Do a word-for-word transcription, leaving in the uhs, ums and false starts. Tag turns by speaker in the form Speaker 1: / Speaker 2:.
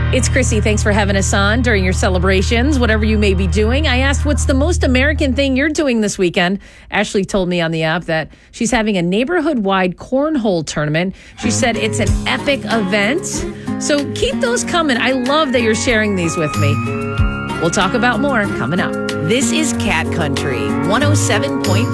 Speaker 1: It's Chrissy. Thanks for having us on during your celebrations, whatever you may be doing. I asked, what's the most American thing you're doing this weekend? Ashley told me on the app that she's having a neighborhood-wide cornhole tournament. She said it's an epic event. So keep those coming. I love that you're sharing these with me. We'll talk about more coming up. This is Cat Country one oh seven point three.